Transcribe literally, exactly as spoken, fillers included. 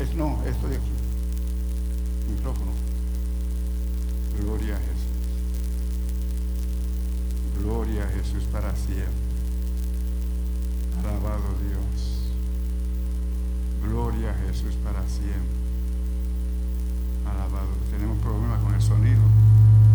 es, no, esto de aquí. Micrófono. Gloria a Jesús. Gloria a Jesús para siempre. Alabado Dios. Gloria a Jesús para siempre. Alabado. Tenemos problemas con el sonido.